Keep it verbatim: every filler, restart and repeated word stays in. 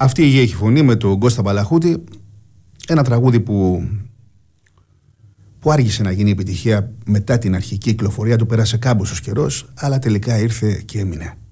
Αυτή η γη έχει φωνή με τον Κώστα Μπαλαχούτη. Ένα τραγούδι που, που άργησε να γίνει επιτυχία μετά την αρχική κυκλοφορία του. Πέρασε κάμποσος καιρός, αλλά τελικά ήρθε και έμεινε.